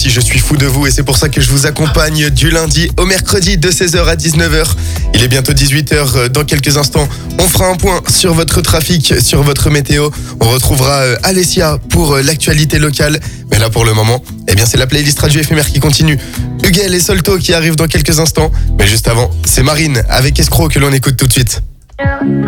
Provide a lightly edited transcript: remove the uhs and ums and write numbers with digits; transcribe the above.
aussi, je suis fou de vous et c'est pour ça que je vous accompagne du lundi au mercredi de 16h à 19h. Il est bientôt 18h. Dans quelques instants, on fera un point sur votre trafic, sur votre météo. On retrouvera Alessia pour l'actualité locale. Mais là, pour le moment, c'est la playlist radio éphémère qui continue. Huguel et Solto qui arrivent dans quelques instants. Mais juste avant, c'est Marine avec Escroc que l'on écoute tout de suite.